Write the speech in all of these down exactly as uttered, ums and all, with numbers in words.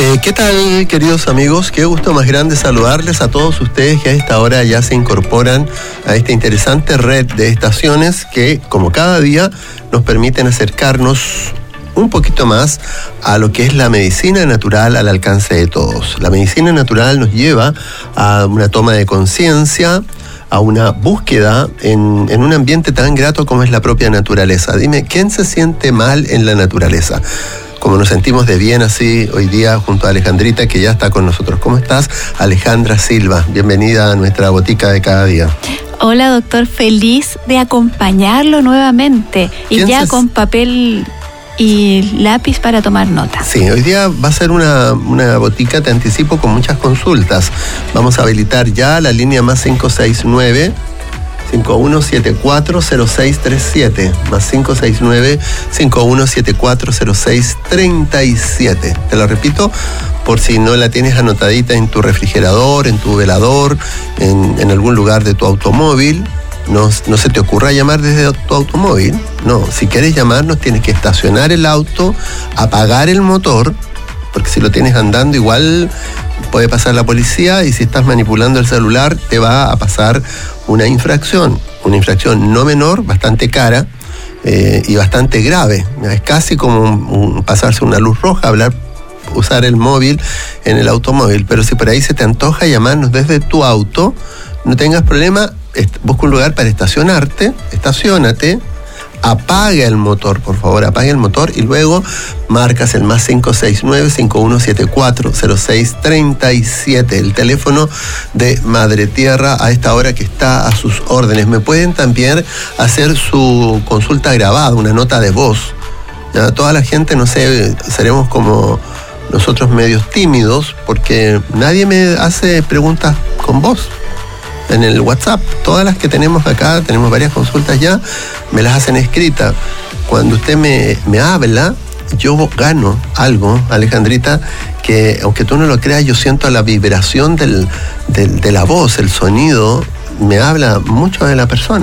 Eh, ¿Qué tal, queridos amigos? Qué gusto más grande saludarles a todos ustedes que a esta hora ya se incorporan a esta interesante red de estaciones que, como cada día, nos permiten acercarnos un poquito más a lo que es la medicina natural al alcance de todos. La medicina natural nos lleva a una toma de conciencia, a una búsqueda en, en un ambiente tan grato como es la propia naturaleza. Dime, ¿quién se siente mal en la naturaleza? Como nos sentimos de bien así hoy día junto a Alejandrita, que ya está con nosotros. ¿Cómo estás, Alejandra Silva? Bienvenida a nuestra botica de cada día. Hola, doctor. Feliz de acompañarlo nuevamente. Y ya se... con papel y lápiz para tomar nota. Sí, hoy día va a ser una, una botica, te anticipo, con muchas consultas. Vamos a habilitar ya la línea más cinco seis nueve, cinco uno siete cuatro cero seis tres siete, más cinco seis nueve, cinco uno siete cuatro cero seis tres siete. Te lo repito por si no la tienes anotadita en tu refrigerador, en tu velador, en, en algún lugar de tu automóvil. No, no se te ocurra llamar desde tu automóvil. No, si quieres llamarnos tienes que estacionar el auto, apagar el motor, porque si lo tienes andando igual puede pasar la policía, y si estás manipulando el celular te va a pasar una infracción, una infracción no menor, bastante cara eh, y bastante grave. Es casi como un, un pasarse una luz roja, hablar, usar el móvil en el automóvil. Pero si por ahí se te antoja llamarnos desde tu auto, no tengas problema, busca un lugar para estacionarte, estacionate, apaga el motor, por favor, apaga el motor y luego marcas el más cinco seis nueve, cinco uno siete cuatro cero seis tres siete, el teléfono de Madre Tierra a esta hora que está a sus órdenes. Me pueden también hacer su consulta grabada, una nota de voz. Ya, toda la gente, no sé, seremos como nosotros medios tímidos porque nadie me hace preguntas con voz. En el WhatsApp, todas las que tenemos acá, tenemos varias consultas ya, me las hacen escritas. Cuando usted me, me habla, yo gano algo, Alejandrita, que aunque tú no lo creas, yo siento la vibración del, del, de la voz, el sonido, me habla mucho de la persona.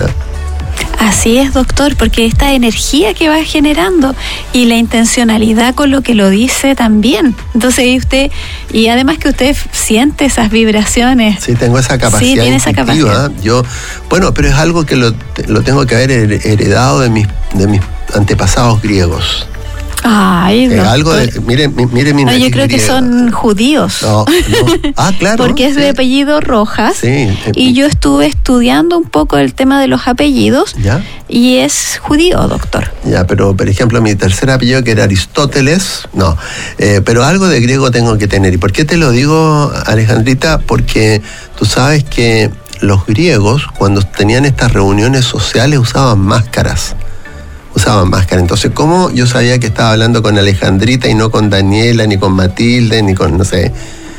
Así es, doctor, porque esta energía que va generando y la intencionalidad con lo que lo dice también. Entonces ahí usted, y además que usted siente esas vibraciones. Sí, tengo esa capacidad. Sí, tiene esa capacidad. Yo, bueno, pero es algo que lo, lo tengo que haber heredado de mis, de mis antepasados griegos. Ay, eh, algo de, mire, mire mi no, yo creo griega. Que son judíos. No, no. Ah, claro. Porque es sí. de apellido Rojas. Sí. Y yo estuve estudiando un poco el tema de los apellidos. ¿Ya? Y es judío, doctor. Ya, pero por ejemplo, mi tercer apellido, que era Aristóteles, no. Eh, pero algo de griego tengo que tener. ¿Y por qué te lo digo, Alejandrita? Porque tú sabes que los griegos, cuando tenían estas reuniones sociales, usaban máscaras. usaban máscara. Entonces, ¿cómo yo sabía que estaba hablando con Alejandrita y no con Daniela, ni con Matilde, ni con, no sé,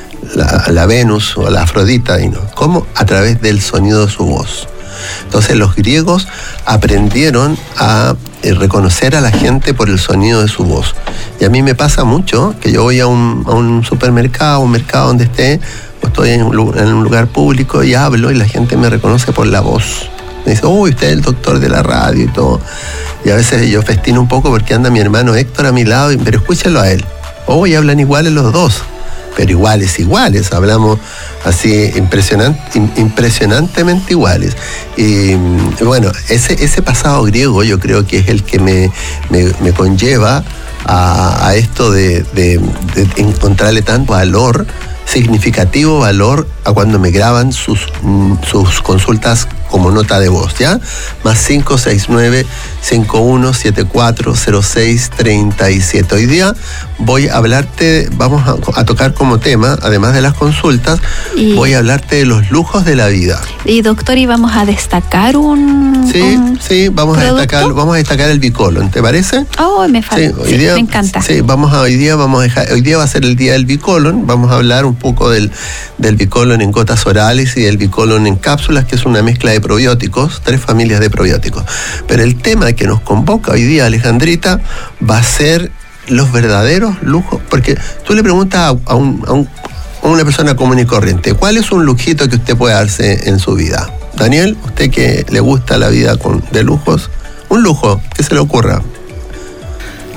la, la Venus o la Afrodita? Y no. ¿Cómo? A través del sonido de su voz. Entonces, los griegos aprendieron a eh, reconocer a la gente por el sonido de su voz. Y a mí me pasa mucho que yo voy a un, a un supermercado, un mercado donde esté, o estoy en un, en un lugar público y hablo y la gente me reconoce por la voz. Me dice, uy, usted es el doctor de la radio y todo. Y a veces yo festino un poco porque anda mi hermano Héctor a mi lado, pero escúchalo a él. Hoy hablan iguales los dos, pero iguales, iguales. Hablamos así impresionante, impresionantemente iguales. Y bueno, ese, ese pasado griego yo creo que es el que me, me, me conlleva a, a esto de, de, de encontrarle tanto valor, significativo valor a cuando me graban sus, sus consultas como nota de voz, ¿ya? Más cinco seis nueve, cinco uno siete cuatro cero seis tres siete. Hoy día voy a hablarte, vamos a, a tocar como tema, además de las consultas, y voy a hablarte de los lujos de la vida. Y doctor, ¿y vamos a destacar un Sí, un sí, vamos producto? a destacar, vamos a destacar el bicolon, ¿te parece? Oh, me falta. Sí, hoy sí, día, me encanta. Sí, vamos a, hoy día vamos a dejar, hoy día va a ser el día del bicolon, vamos a hablar un poco del, del bicolon en gotas orales y del bicolon en cápsulas, que es una mezcla de probióticos, tres familias de probióticos. Pero el tema que nos convoca hoy día, Alejandrita, va a ser los verdaderos lujos, porque tú le preguntas a, a, un, a, un, a una persona común y corriente, ¿cuál es un lujito que usted puede darse en su vida? Daniel, usted que le gusta la vida con, de lujos, un lujo, ¿qué se le ocurra?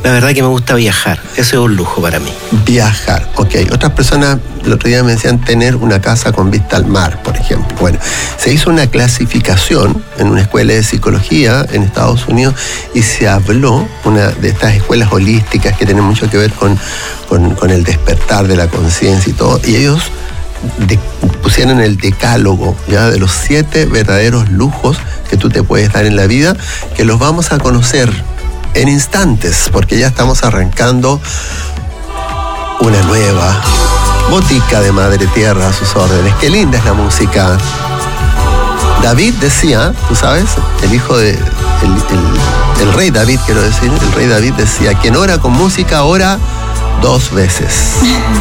La verdad que me gusta viajar, eso es un lujo para mí. Viajar, ok. Otras personas el otro día me decían tener una casa con vista al mar, por ejemplo. Bueno, se hizo una clasificación en una escuela de psicología en Estados Unidos y se habló, una de estas escuelas holísticas que tienen mucho que ver con, con, con el despertar de la conciencia y todo, y ellos de, pusieron el decálogo ya de los siete verdaderos lujos que tú te puedes dar en la vida, que los vamos a conocer en instantes, porque ya estamos arrancando una nueva botica de Madre Tierra a sus órdenes. Qué linda es la música. David decía, tú sabes, el hijo de el, el, el rey David, quiero decir, el rey David decía, quien ora con música ora dos veces.